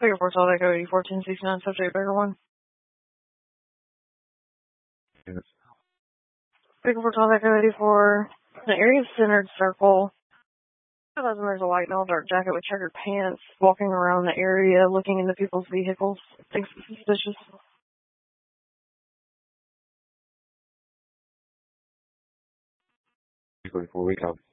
Bigger 4 Salt Echo 84 1069, subject bigger 1. Yes. Bigger 4 Salt Echo 84. The area's centered circle. There's a white male dark jacket with checkered pants walking around the area looking into people's vehicles. Things suspicious. 44, we copy.